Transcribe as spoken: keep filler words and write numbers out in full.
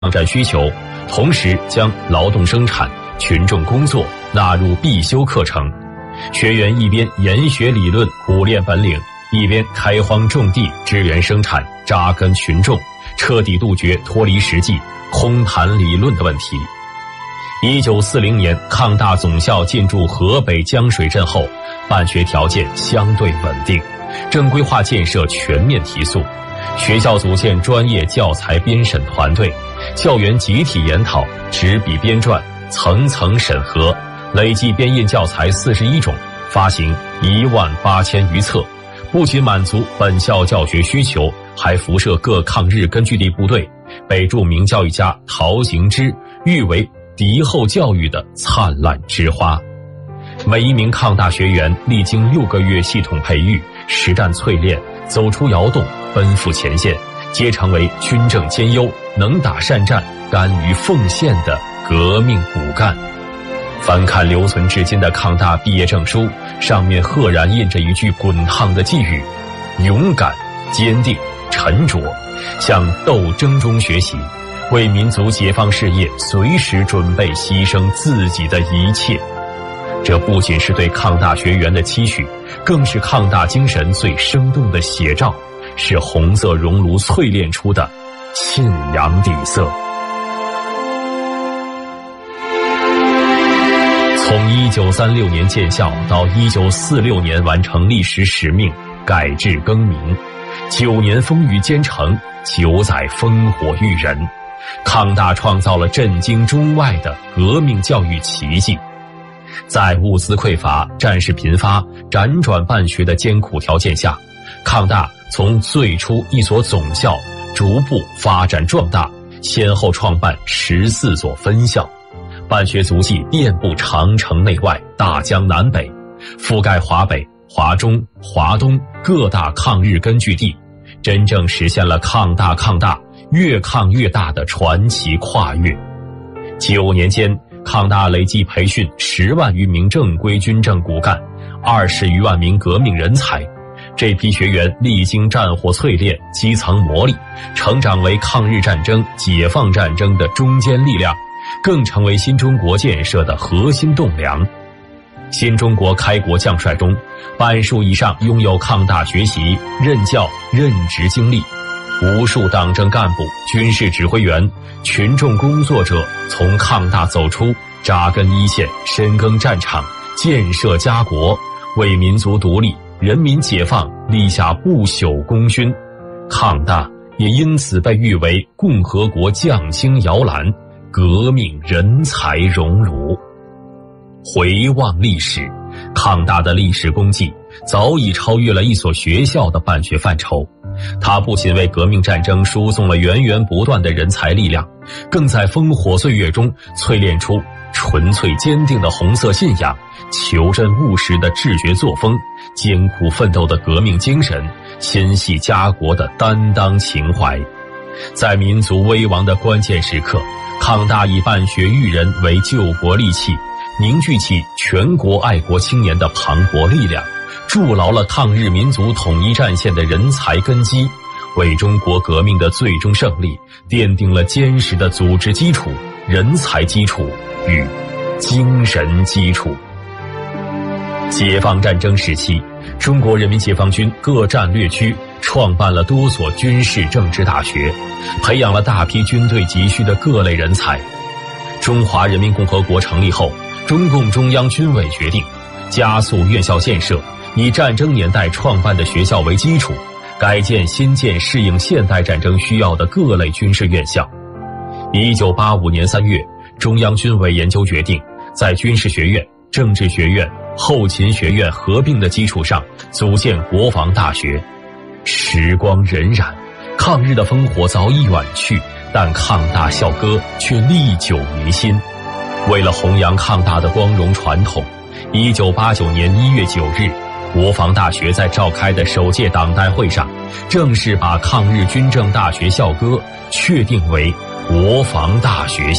抗战需求，同时将劳动生产、群众工作纳入必修课程。学员一边研学理论、苦练本领，一边开荒种地，支援生产，扎根群众，彻底杜绝脱离实际、空谈理论的问题。一九四零年，抗大总校进驻河北江水镇后，办学条件相对稳定，正规化建设全面提速。学校组建专业教材编审团队，教员集体研讨，执笔编撰，层层审核，累计编印教材四十一种，发行一万八千余册。不仅满足本校教学需求，还辐射各抗日根据地部队，被著名教育家陶行知誉为敌后教育的灿烂之花。每一名抗大学员历经六个月系统培育、实战淬炼，走出窑洞，奔赴前线，皆成为军政兼优、能打善战、甘于奉献的革命骨干。翻看留存至今的抗大毕业证书，上面赫然印着一句滚烫的寄语：勇敢、坚定、沉着，向斗争中学习，为民族解放事业随时准备牺牲自己的一切。这不仅是对抗大学员的期许，更是抗大精神最生动的写照，是红色熔炉淬炼出的信仰底色。从一九三六年建校到一九四六年完成历史使命，改制更名，九年风雨兼程，九载烽火育人，抗大创造了震惊中外的革命教育奇迹。在物资匮乏、战事频发、辗转办学的艰苦条件下，抗大从最初一所总校逐步发展壮大，先后创办十四所分校，办学足迹遍布长城内外、大江南北，覆盖华北、华中、华东各大抗日根据地，真正实现了抗大抗大、越抗越大的传奇跨越。九年间，抗大累计培训十万余名正规军政骨干，二十余万名革命人才。这批学员历经战火淬炼、基层磨砺，成长为抗日战争、解放战争的中坚力量，更成为新中国建设的核心栋梁。新中国开国将帅中，半数以上拥有抗大学习、任教、任职经历。无数党政干部、军事指挥员、群众工作者从抗大走出，扎根一线，深耕战场，建设家国，为民族独立、人民解放立下不朽功勋。抗大也因此被誉为共和国将星摇篮、革命人才熔炉。回望历史，抗大的历史功绩早已超越了一所学校的办学范畴。它不仅为革命战争输送了源源不断的人才力量，更在烽火岁月中淬炼出纯粹坚定的红色信仰、求真务实的治学作风、艰苦奋斗的革命精神、心系家国的担当情怀。在民族危亡的关键时刻，抗大以办学育人为救国利器，凝聚起全国爱国青年的磅礴力量，筑牢了抗日民族统一战线的人才根基，为中国革命的最终胜利奠定了坚实的组织基础、人才基础与精神基础。解放战争时期，中国人民解放军各战略区创办了多所军事政治大学，培养了大批军队急需的各类人才。中华人民共和国成立后，中共中央军委决定加速院校建设，以战争年代创办的学校为基础，改建新建适应现代战争需要的各类军事院校。一九八五年三月，中央军委研究决定，在军事学院、政治学院、后勤学院合并的基础上，组建国防大学。时光荏苒，抗日的烽火早已远去，但抗大校歌却历久弥新。为了弘扬抗大的光荣传统，一九八九年一月九日，国防大学在召开的首届党代会上，正式把抗日军政大学校歌确定为国防大学校。